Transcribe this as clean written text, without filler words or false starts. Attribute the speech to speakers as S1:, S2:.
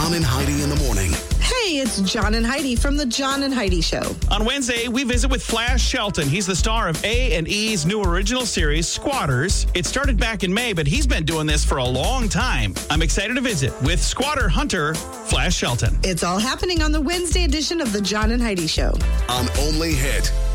S1: John and Heidi in the morning.
S2: Hey, it's John and Heidi from the John and Heidi Show.
S3: On Wednesday, we visit with Flash Shelton. He's the star of A&E's new original series, Squatters. It started back in May, but he's been doing this for a long time. I'm excited to visit with squatter hunter Flash Shelton.
S2: It's all happening on the Wednesday edition of the John and Heidi Show.
S1: On Only Hit